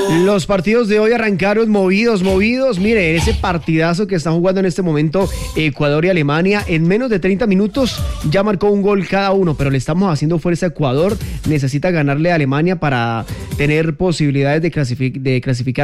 Los partidos de hoy arrancaron movidos. Mire, ese partidazo que están jugando en este momento Ecuador y Alemania, en menos de 30 minutos ya marcó un gol cada uno, pero le estamos haciendo fuerza a Ecuador. Necesita ganarle a Alemania para tener posibilidades de clasificar